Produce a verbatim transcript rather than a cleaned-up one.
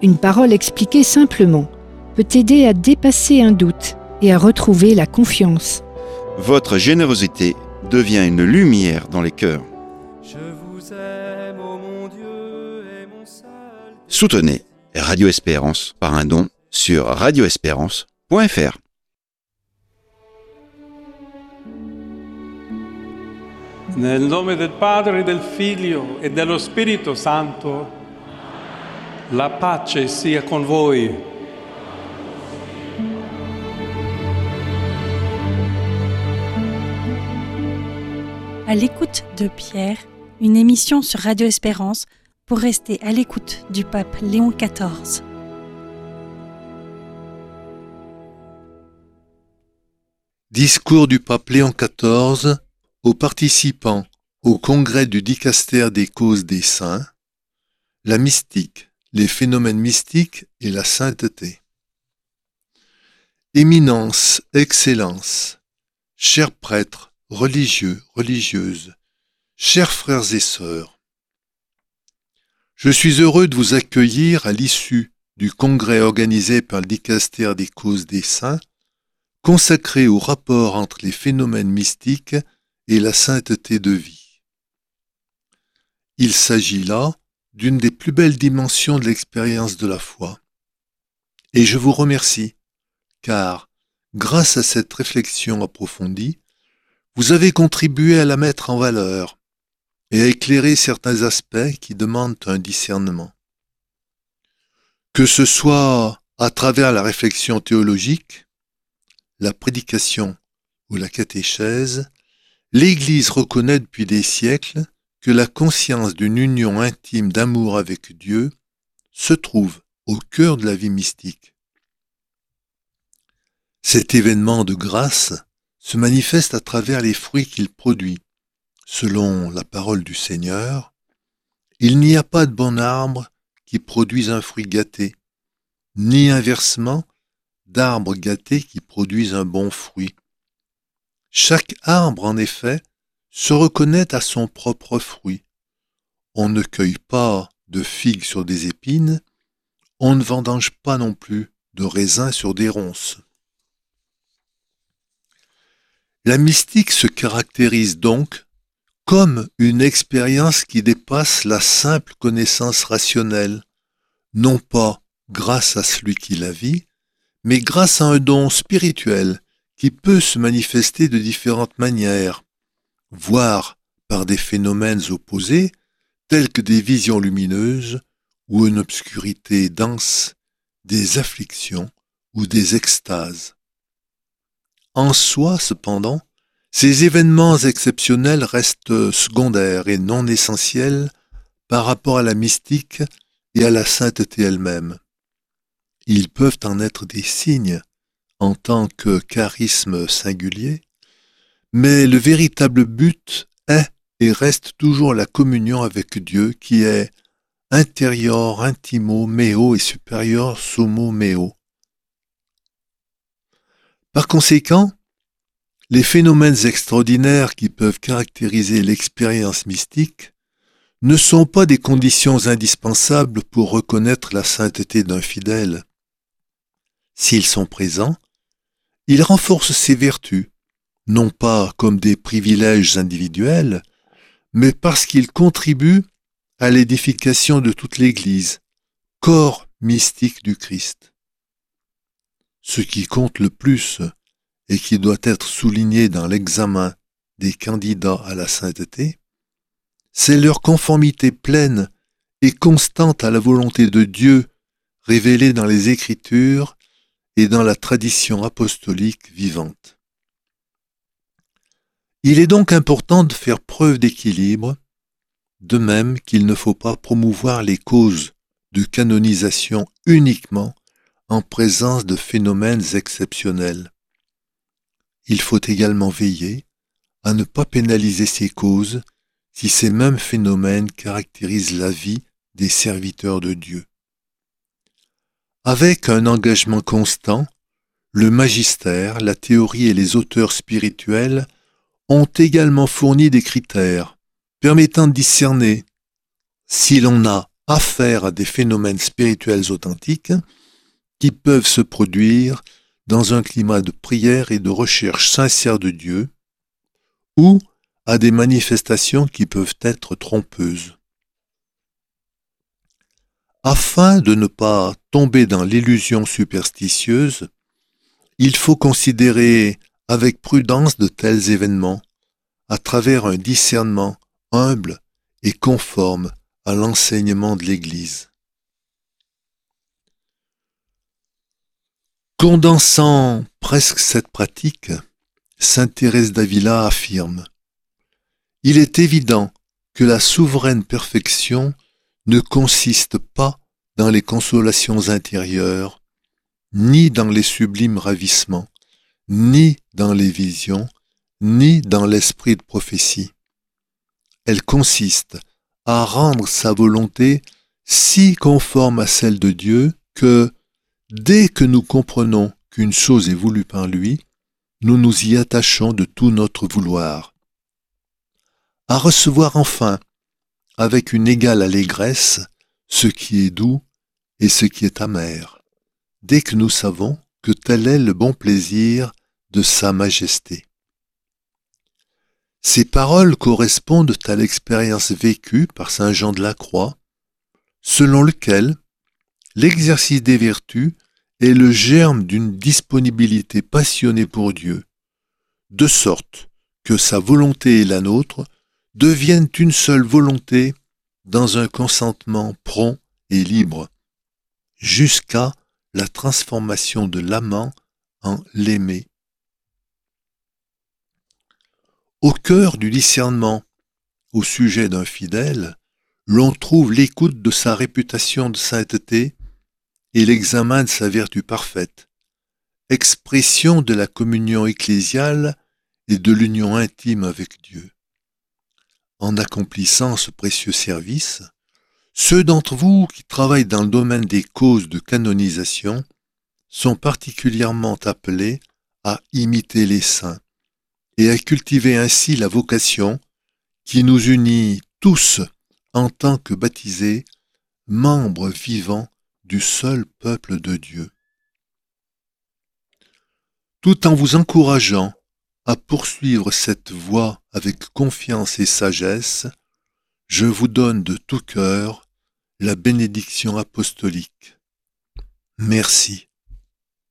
Une parole expliquée simplement peut aider à dépasser un doute et à retrouver la confiance. Votre générosité devient une lumière dans les cœurs. Je vous aime, ô mon Dieu, et mon seul... Soutenez Radio Espérance par un don sur radio espérance point f r. Nel nome del Padre, del Figlio e dello Spirito Santo, la pace sia con voi. À l'écoute de Pierre, une émission sur Radio Espérance pour rester à l'écoute du pape Léon quatorze. Discours du pape Léon quatorze aux participants au congrès du Dicaster des causes des saints, la mystique, les phénomènes mystiques et la sainteté. Éminence, Excellence, chers prêtres, religieux, religieuses, chers frères et sœurs, je suis heureux de vous accueillir à l'issue du congrès organisé par le Dicaster des causes des saints, consacré au rapport entre les phénomènes mystiques et la sainteté de vie. Il s'agit là d'une des plus belles dimensions de l'expérience de la foi. Et je vous remercie, car, grâce à cette réflexion approfondie, vous avez contribué à la mettre en valeur et à éclairer certains aspects qui demandent un discernement. Que ce soit à travers la réflexion théologique, la prédication ou la catéchèse, l'Église reconnaît depuis des siècles que la conscience d'une union intime d'amour avec Dieu se trouve au cœur de la vie mystique. Cet événement de grâce se manifeste à travers les fruits qu'il produit. Selon la parole du Seigneur, il n'y a pas de bon arbre qui produise un fruit gâté, ni inversement d'arbre gâté qui produise un bon fruit. Chaque arbre, en effet, se reconnaît à son propre fruit. On ne cueille pas de figues sur des épines, on ne vendange pas non plus de raisins sur des ronces. La mystique se caractérise donc comme une expérience qui dépasse la simple connaissance rationnelle, non pas grâce à celui qui la vit, mais grâce à un don spirituel qui peut se manifester de différentes manières, voire par des phénomènes opposés, tels que des visions lumineuses ou une obscurité dense, des afflictions ou des extases. En soi, cependant, ces événements exceptionnels restent secondaires et non essentiels par rapport à la mystique et à la sainteté elle-même. Ils peuvent en être des signes en tant que charisme singulier, mais le véritable but est et reste toujours la communion avec Dieu qui est intérieur intimo meo et supérieur sumo meo. Par conséquent, les phénomènes extraordinaires qui peuvent caractériser l'expérience mystique ne sont pas des conditions indispensables pour reconnaître la sainteté d'un fidèle. S'ils sont présents, ils renforcent ses vertus, non pas comme des privilèges individuels, mais parce qu'ils contribuent à l'édification de toute l'Église, corps mystique du Christ. Ce qui compte le plus et qui doit être souligné dans l'examen des candidats à la sainteté, c'est leur conformité pleine et constante à la volonté de Dieu révélée dans les Écritures et dans la tradition apostolique vivante. Il est donc important de faire preuve d'équilibre, de même qu'il ne faut pas promouvoir les causes de canonisation uniquement en présence de phénomènes exceptionnels. Il faut également veiller à ne pas pénaliser ces causes si ces mêmes phénomènes caractérisent la vie des serviteurs de Dieu. Avec un engagement constant, le magistère, la théorie et les auteurs spirituels ont également fourni des critères permettant de discerner si l'on a affaire à des phénomènes spirituels authentiques qui peuvent se produire dans un climat de prière et de recherche sincère de Dieu, ou à des manifestations qui peuvent être trompeuses. Afin de ne pas tomber dans l'illusion superstitieuse, il faut considérer avec prudence de tels événements à travers un discernement humble et conforme à l'enseignement de l'Église. Condensant presque cette pratique, saint Thérèse d'Avila affirme : « Il est évident que la souveraine perfection ne consiste pas dans les consolations intérieures, ni dans les sublimes ravissements, ni dans les visions, ni dans l'esprit de prophétie. Elle consiste à rendre sa volonté si conforme à celle de Dieu que, dès que nous comprenons qu'une chose est voulue par lui, nous nous y attachons de tout notre vouloir. À recevoir enfin, avec une égale allégresse, ce qui est doux et ce qui est amer, dès que nous savons que tel est le bon plaisir de Sa Majesté. » Ces paroles correspondent à l'expérience vécue par saint Jean de la Croix, selon lequel l'exercice des vertus est le germe d'une disponibilité passionnée pour Dieu, de sorte que sa volonté et la nôtre deviennent une seule volonté dans un consentement prompt et libre, jusqu'à la transformation de l'amant en l'aimé. Au cœur du discernement au sujet d'un fidèle, l'on trouve l'écoute de sa réputation de sainteté et l'examen de sa vertu parfaite, expression de la communion ecclésiale et de l'union intime avec Dieu. En accomplissant ce précieux service, ceux d'entre vous qui travaillent dans le domaine des causes de canonisation sont particulièrement appelés à imiter les saints et à cultiver ainsi la vocation qui nous unit tous en tant que baptisés, membres vivants du seul peuple de Dieu. Tout en vous encourageant à poursuivre cette voie avec confiance et sagesse, je vous donne de tout cœur la bénédiction apostolique. Merci.